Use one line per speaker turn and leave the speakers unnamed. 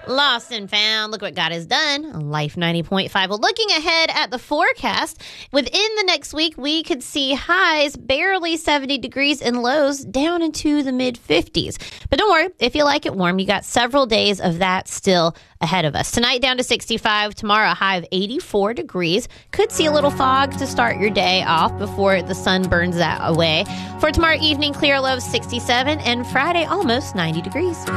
Lost and found. Look what God has done on Life 90.5. Well, looking ahead at the forecast, within the next week, we could see highs barely 70 degrees and lows down into the mid-50s. But don't worry, if you like it warm, you got several days of that still ahead of us. Tonight down to 65, tomorrow a high of 84 degrees. Could see a little fog to start your day off before the sun burns that away. For tomorrow evening, clear low of 67, and Friday almost 90 degrees.